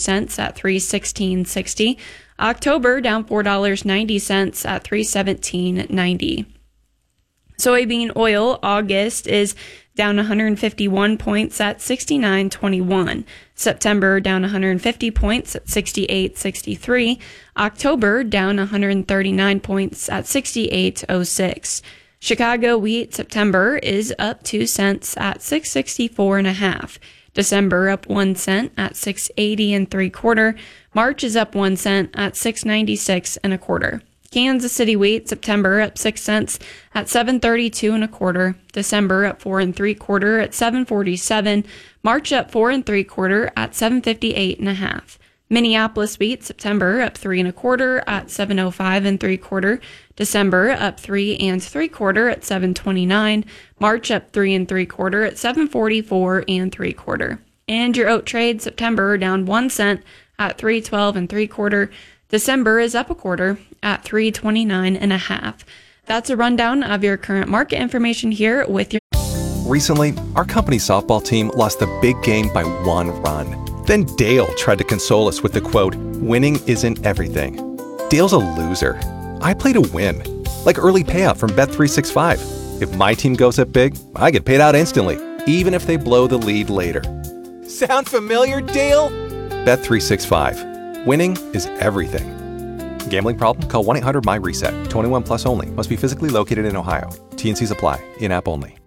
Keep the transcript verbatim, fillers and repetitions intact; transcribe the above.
cents at three sixteen sixty. October down four dollars and ninety cents at three seventeen ninety. Soybean oil August is down one hundred fifty-one points at sixty-nine twenty-one. September down one hundred fifty points at sixty-eight sixty-three. October down one hundred thirty-nine points at sixty-eight oh six. Chicago wheat September is up two cents at six sixty-four and a half. December up one cent at six eighty and three quarter. March is up one cent at six ninety-six and a quarter. Kansas City wheat September up six cents at seven thirty-two and a quarter. December up four and three quarter at seven forty-seven. March up four and three quarter at seven fifty-eight and a half. Minneapolis wheat September up three and a quarter at seven oh five and three quarter. December up three and three quarter at seven twenty-nine. March up three and three quarter at seven forty-four and three quarter. And your oat trade September down one cent at three twelve and three quarter. December is up a quarter at three twenty-nine and a half. That's a rundown of your current market information here with your. Recently, our company softball team lost the big game by one run. Then Dale tried to console us with the quote, "Winning isn't everything." Dale's a loser. I play to win. Like early payout from Bet three sixty-five. If my team goes up big, I get paid out instantly, even if they blow the lead later. Sound familiar, Dale? Bet three sixty-five. Winning is everything. Gambling problem? Call one eight hundred M Y RESET. twenty-one plus only. Must be physically located in Ohio. T and Cs apply. In-app only.